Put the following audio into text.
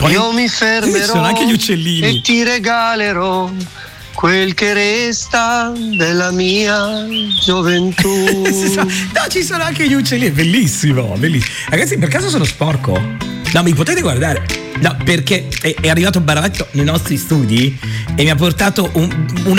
Io mi fermerò sono anche gli uccellini. e ti regalerò quel che resta della mia gioventù. No, ci sono anche gli uccellini, è bellissimo, bellissimo. Ragazzi, per caso sono sporco? No, mi potete guardare? No, perché è arrivato Baravetto nei nostri studi e mi ha portato un